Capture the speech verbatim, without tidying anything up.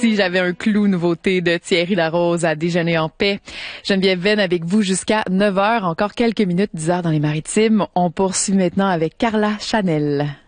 Si j'avais un clou, nouveauté de Thierry Larose à Déjeuner en paix. Geneviève Venn avec vous jusqu'à neuf heures, encore quelques minutes, dix heures dans les Maritimes. On poursuit maintenant avec Carla Chanel.